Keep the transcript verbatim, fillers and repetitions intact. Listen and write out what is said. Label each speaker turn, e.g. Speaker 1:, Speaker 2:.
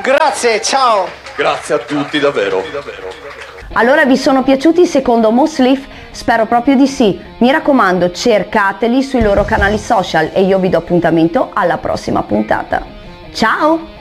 Speaker 1: Grazie, ciao.
Speaker 2: Grazie a tutti, davvero.
Speaker 3: Allora vi sono piaciuti secondo Mousse Leaf? Spero proprio di sì. Mi raccomando, cercateli sui loro canali social e io vi do appuntamento alla prossima puntata. Ciao!